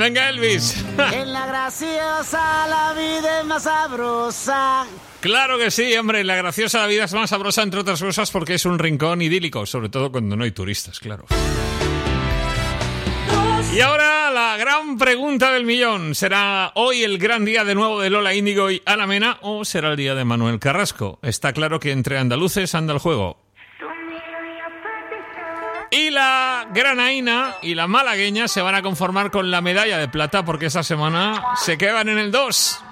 Venga, Elvis. En la graciosa la vida es más sabrosa. Claro que sí, hombre, la graciosa la vida es más sabrosa, entre otras cosas, porque es un rincón idílico, sobre todo cuando no hay turistas, claro. Y ahora la gran pregunta del millón. ¿Será hoy el gran día de nuevo de Lola Índigo y Ana Mena o será el día de Manuel Carrasco? Está claro que entre andaluces anda el juego. Y la granaína y la malagueña se van a conformar con la medalla de plata porque esta semana se quedan en el 2.